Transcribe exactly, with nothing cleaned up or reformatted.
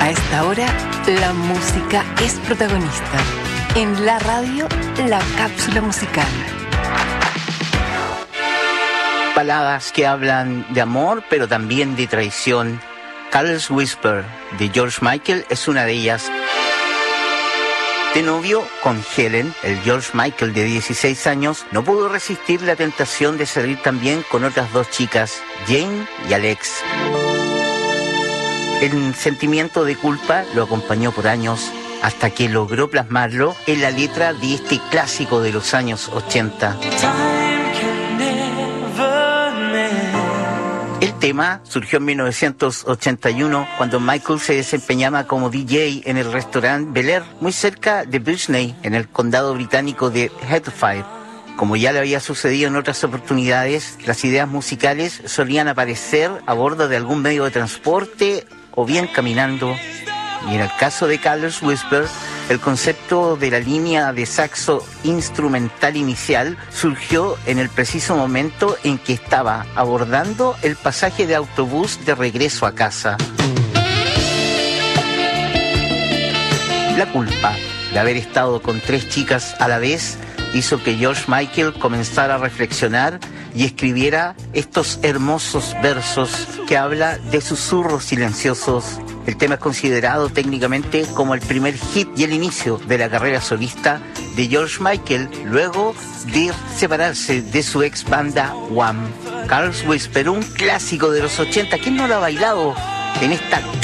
A esta hora, la música es protagonista. En la radio, la cápsula musical. Baladas que hablan de amor, pero también de traición. Careless Whisper, de George Michael, es una de ellas. De novio con Helen, el George Michael de dieciséis años no pudo resistir la tentación de salir también con otras dos chicas, Jane y Alex. El sentimiento de culpa lo acompañó por años hasta que logró plasmarlo en la letra de este clásico de los años ochenta. El tema surgió en mil novecientos ochenta y uno cuando Michael se desempeñaba como D J en el restaurante Bel Air, muy cerca de Bletchley, en el condado británico de Hertfordshire. Como ya le había sucedido en otras oportunidades, las ideas musicales solían aparecer a bordo de algún medio de transporte o bien caminando. Y en el caso de Careless Whisper, el concepto de la línea de saxo instrumental inicial surgió en el preciso momento en que estaba abordando el pasaje de autobús de regreso a casa. La culpa de haber estado con tres chicas a la vez hizo que George Michael comenzara a reflexionar y escribiera estos hermosos versos que habla de susurros silenciosos. El tema es considerado técnicamente como el primer hit y el inicio de la carrera solista de George Michael luego de separarse de su ex banda Wham. Careless Whisper, un clásico de los ochenta. ¿Quién no lo ha bailado en esta